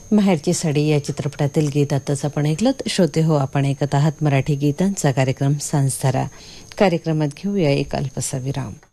माहेरची साडी या चित्रपटातील गीत आताच आपण ऐकलं. श्रोते हो, आपण ऐकत आहात मराठी गीतांचा कार्यक्रम सांजधारा. कार्यक्रमात घेऊया एक अल्पसा विराम.